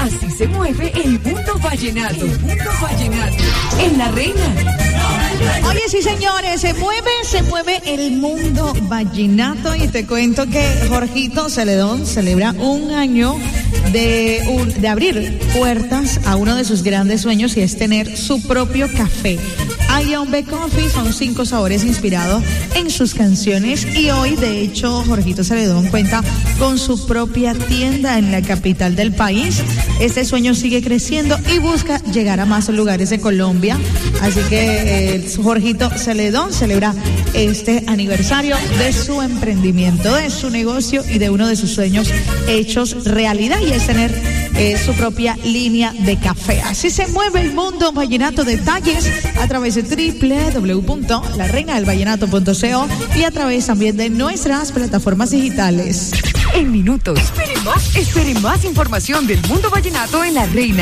Así se mueve el mundo vallenato. El mundo vallenato. En La Reina. Oye, sí, señores, se mueve el mundo vallenato y te cuento que Jorgito Celedón celebra un año de abrir puertas a uno de sus grandes sueños y es tener su propio café. Ayombe Coffee son 5 sabores inspirados en sus canciones y hoy, de hecho, Jorgito Celedón cuenta con su propia tienda en la capital del país. Este sueño sigue creciendo y busca llegar a más lugares de Colombia. Así que Jorgito Celedón celebra este aniversario de su emprendimiento, de su negocio y de uno de sus sueños hechos realidad, y es tener su propia línea de café. Así se mueve el mundo vallenato. Detalles a través de www.lareinadelvallenato.co y a través también de nuestras plataformas digitales. En minutos. Espere más información del mundo vallenato en La Reina.